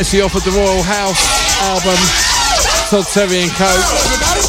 actually offered the Royal House album, Todd Terry and Co.